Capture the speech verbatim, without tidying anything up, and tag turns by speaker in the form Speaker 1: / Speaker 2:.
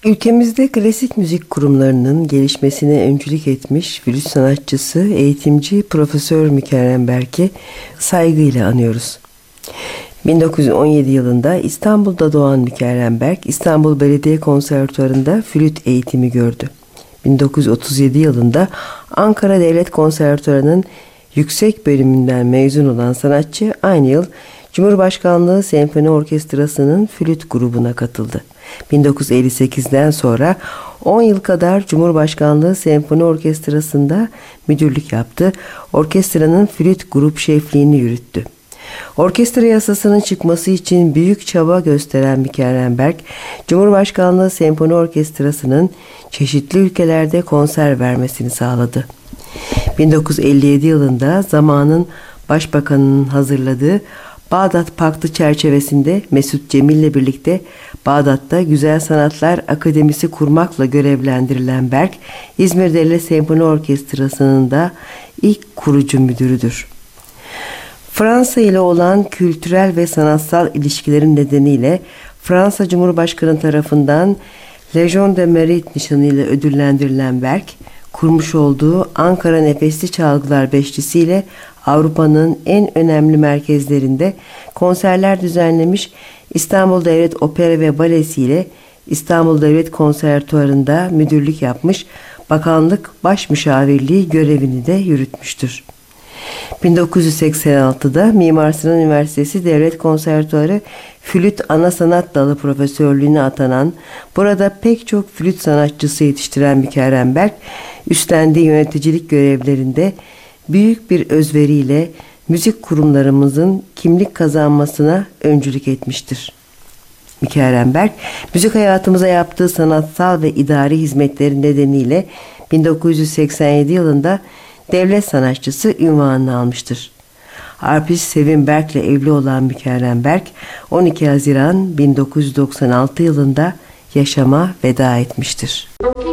Speaker 1: Ülkemizde klasik müzik kurumlarının gelişmesine öncülük etmiş flüt sanatçısı, eğitimci Profesör Mükerrem Berk'i saygıyla anıyoruz. bin dokuz yüz on yedi yılında İstanbul'da doğan Mükerrem Berk, İstanbul Belediye Konservatuvarı'nda flüt eğitimi gördü. bin dokuz yüz otuz yedi yılında Ankara Devlet Konservatuvarı'nın yüksek bölümünden mezun olan sanatçı aynı yıl Cumhurbaşkanlığı Senfoni Orkestrası'nın flüt grubuna katıldı. bin dokuz yüz elli sekizden sonra on yıl kadar Cumhurbaşkanlığı Senfoni Orkestrası'nda müdürlük yaptı. Orkestranın flüt grup şefliğini yürüttü. Orkestra yasasının çıkması için büyük çaba gösteren Mükerrem Berk, Cumhurbaşkanlığı Senfoni Orkestrası'nın çeşitli ülkelerde konser vermesini sağladı. bin dokuz yüz elli yedi yılında zamanın Başbakanı'nın hazırladığı Bağdat Paktı çerçevesinde Mesut Cemil ile birlikte Bağdat'ta Güzel Sanatlar Akademisi kurmakla görevlendirilen Berk, İzmir Devlet Senfoni Orkestrası'nın da ilk kurucu müdürüdür. Fransa ile olan kültürel ve sanatsal ilişkilerin nedeniyle Fransa Cumhurbaşkanı tarafından Legion de Mérite nişanıyla ödüllendirilen Berk, kurmuş olduğu Ankara Nefesli Çalgılar Beşlisi ile Avrupa'nın en önemli merkezlerinde konserler düzenlemiş, İstanbul Devlet Opera ve Balesi ile İstanbul Devlet Konservatuvarı'nda müdürlük yapmış, bakanlık başmüşavirliği görevini de yürütmüştür. bin dokuz yüz seksen altıda Mimar Sinan Üniversitesi Devlet Konservatuvarı Flüt Ana Sanat Dalı Profesörlüğüne atanan, burada pek çok flüt sanatçısı yetiştiren Mükerrem Berk, üstlendiği yöneticilik görevlerinde büyük bir özveriyle müzik kurumlarımızın kimlik kazanmasına öncülük etmiştir. Mükerrem Berk, müzik hayatımıza yaptığı sanatsal ve idari hizmetleri nedeniyle bin dokuz yüz seksen yedi yılında devlet sanatçısı unvanını almıştır. Arpist Sevim Berk'le evli olan Mükerrem Berk, on iki Haziran bin dokuz yüz doksan altı yılında yaşama veda etmiştir.